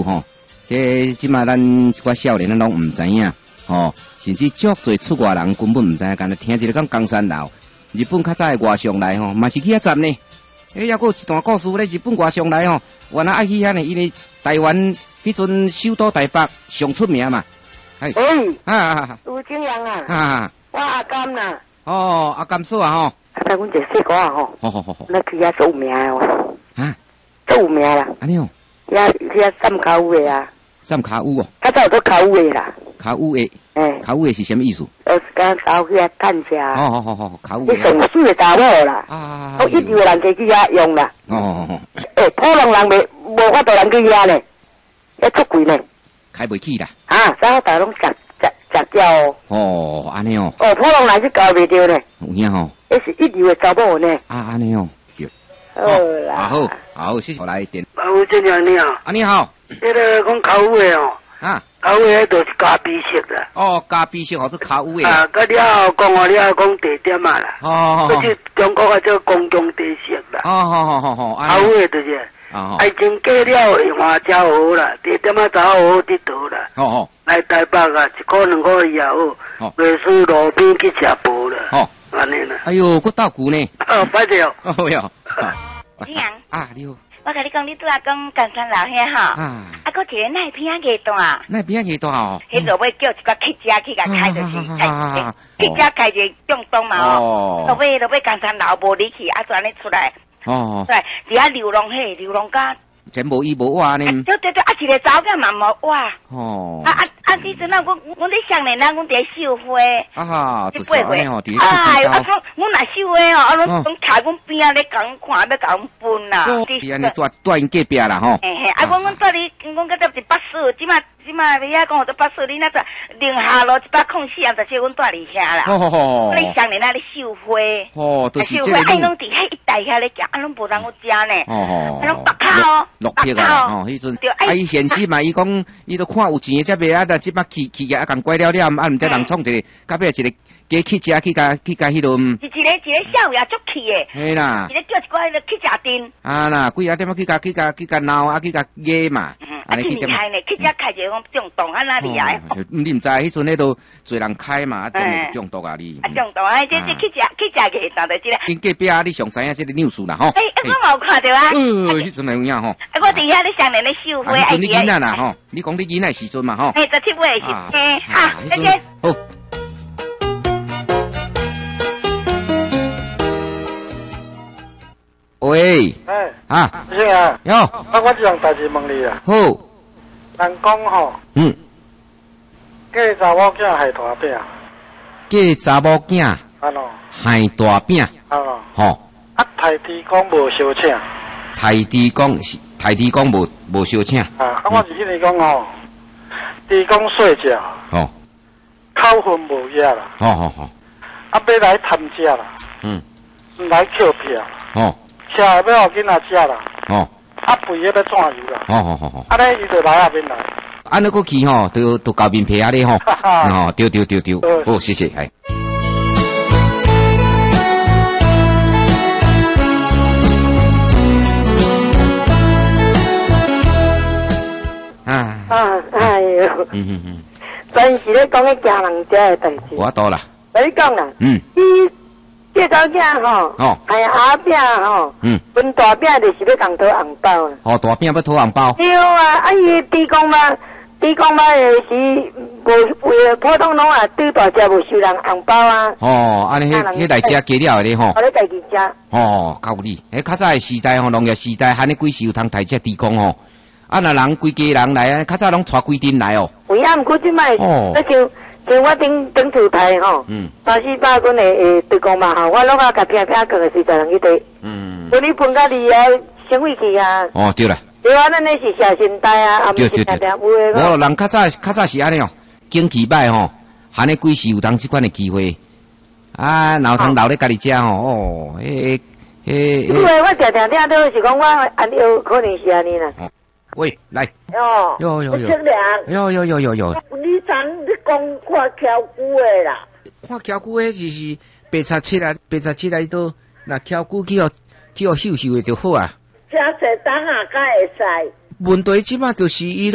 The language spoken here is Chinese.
吼，这即马咱一寡少年咱拢唔知影，吼，甚至足侪出外人根本唔知影，干那听一个讲冈山楼，日本较早的外上来吼，嘛是去遐站呢。还有一段故事咧，日本外上来吼，原来爱去遐呢，因为台湾迄阵首都台北上出名嘛。哎， 吴景阳啊，我阿甘呐。 哦，阿甘嫂啊吼。 啊，阮这细个啊吼。 好。 那去遐做有名的哦。 啊， 做有名啦。 安尼哦。 遐站卡屋的啊。 站卡屋哦。 较早有做卡屋的啦。 卡屋的。卡屋的是什么意思？ 跟查某去遐探车。 好，卡屋的。 你上水的查某啦。我一流人家去遐用啦。普通人无法度人去遐呢，遐足贵呢。 开袂起啦。 啥大拢食掉哦。 哦，安尼哦。 普通人是搞袂着呢。 有影吼。 那是一流的查某呢。 安尼哦。 好啦。 好，谢谢来电。 吴先生你好。 你好。 那个讲卡屋的哦。卡屋的都是咖啡色的。 哦，咖啡色或者卡屋的。 个了讲了讲地点嘛啦。 哦。 是中国的叫公共地色啦。 好。 卡屋的就是。爱情过了花椒好啦，地点啊找好佚佗啦。来台北啊，一块两块也好，袂输路边去吃饱啦。安尼啦。 哎呦，佫斗久呢。 拜着。 哦哟。 子阳。 你好。 我甲你讲，你拄仔讲冈山楼遐吼，佫一个奈片仔夜段。 奈片仔夜段哦。 迄落尾叫一个汽车去甲开就是，汽车开就中东嘛哦。落尾冈山楼无离去，转咧出来。对，伫遐流浪家。 真无依无我呢。 对，一个查某囝嘛无我。你阵啊，阮咧上年啦，阮伫绣花。 就是安尼吼，伫咧绣花。阮若绣花哦，拢徛阮边仔咧共看，要共分啦。 是安尼住因隔壁啦吼。 阮住哩，阮搁伫北市，即马你遐讲我北市，你那个宁夏路184，阮住哩遐啦。你上年啊咧绣花。 就是绣花，拢伫遐一带遐咧行，拢无人好食呢。拢北口哦。 落魄啊！迄阵伊现实嘛，伊讲伊都看有钱的才袂即摆去个共拐了，毋知人创一个，到尾一个加去食去甲迄落。 一个小也足气的。 嘿啦。 一个叫一寡去食店。 啦，几啊点去甲闹去甲野嘛。 安尼去点。开呢，去食开就讲中毒啊哪里啊？ 你毋知迄阵迄都侪人开嘛，中毒啊你。 中毒啊！这去食个，当然即个。 因隔壁你上知影即个뉴스啦吼。 我嘛有看到啊。 迄阵有影吼。 我伫遐咧上年咧绣花。 迄阵你囡仔啦吼，你讲你囡仔时阵嘛吼。 17岁是。谢谢。 好。喂。 是啊。 哟。 我一样代志问你啊。 好。 人讲吼。嫁查某囝害大饼。 嫁查某囝。害大饼。吼。 台地讲无相请。 台地讲无相请。 我是跟你讲吼，地讲细只。口分无野啦。要来贪食啦。唔来捡票。车要互囡仔食啦。肥要怎样啦。安尼伊就来免来。 安尼过去吼，都交面皮啊咧吼。对。好，谢谢。 哎呦，真是咧讲迄惊人家的代志。 我多啦。 你讲啦，这查囝吼，哎呀阿饼吼，分大饼就是要共讨红包啦。 大饼要讨红包。 对啊，伊猪公嘛是无普通拢啊，对大只无收人红包啊。 安尼迄来遮加了咧吼。 我咧家己食。 较有理。较早的时代吼，农业时代，喊你几时有通抬遮猪公吼？若人规家人来啊，较早拢带规阵来哦。 有影，毋过即摆，像我顶厝台吼，300-400斤的猪公嘛吼，我拢甲拼讲个40人去地。无你分甲你啊，省费去啊。 对啦。 对啊，咱那是下身代啊，毋是定定有的。 无人较早是安尼哦，景气歹吼，喊你几时有当即款的机会脑汤留咧家己食吼，因为我定定听到是讲我安尼有可能是安尼啦。 喂，来。 有。有。你讲看蹺骨的啦？ 看蹺骨的就是白茶切来都那蹺骨去互秀秀的就好啊。 吃食当下才会使。 问题即马就是伊。